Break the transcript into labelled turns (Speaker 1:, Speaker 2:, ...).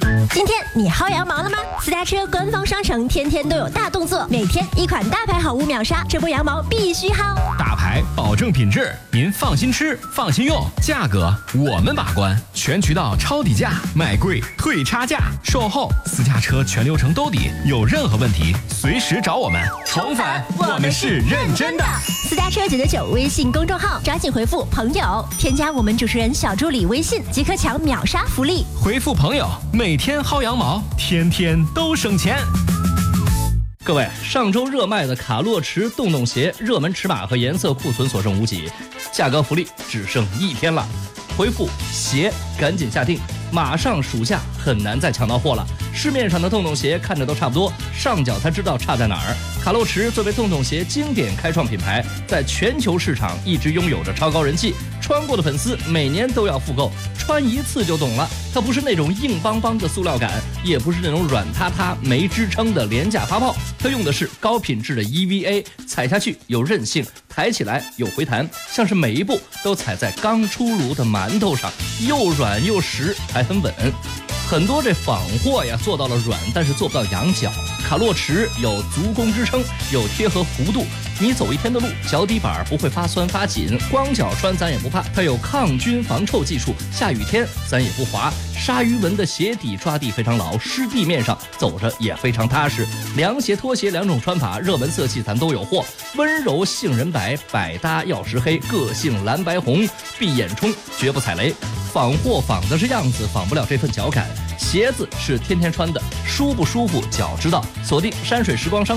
Speaker 1: 今天你薅羊毛了吗？私家车官方商城天天都有大动作，每天一款大牌好物秒杀，这波羊毛必须薅。
Speaker 2: 大牌保证品质，您放心吃，放心用，价格我们把关，全渠道抄底价，卖贵退差价，售后私家车全流程兜底，有任何问题随时找我们。重返，我们是认真的。
Speaker 1: 私家车999微信公众号，抓紧回复朋友，添加我们主持人小助理微信，即可抢秒杀福利。
Speaker 2: 回复朋友，每天薅羊毛，天天都省钱。
Speaker 3: 各位，上周热卖的卡洛驰洞洞鞋热门尺码和颜色库存所剩无几，价格福利只剩1天了。回复鞋赶紧下定，马上暑假很难再抢到货了。市面上的洞洞鞋看着都差不多，上脚才知道差在哪儿。卡洛驰作为洞洞鞋经典开创品牌，在全球市场一直拥有着超高人气，穿过的粉丝每年都要复购，穿一次就懂了。它不是那种硬邦邦的塑料感，也不是那种软塌塌没支撑的廉价发泡，它用的是高品质的 EVA， 踩下去有韧性，抬起来有回弹，像是每一步都踩在刚出炉的馒头上，又软又实，还很稳。很多这仿货呀做到了软，但是做不到羊角。卡洛驰有足弓支撑，有贴合弧度，你走一天的路，脚底板不会发酸发紧，光脚穿咱也不怕。它有抗菌防臭技术，下雨天咱也不滑。鲨鱼纹的鞋底抓地非常牢，湿地面上走着也非常踏实。凉鞋、拖鞋两种穿法，热门色系咱都有货。温柔杏仁白，百搭药石黑，个性蓝白红，闭眼冲绝不踩雷。仿货仿的是样子，仿不了这份脚感。鞋子是天天穿的，舒不舒服脚知道。锁定山水时光商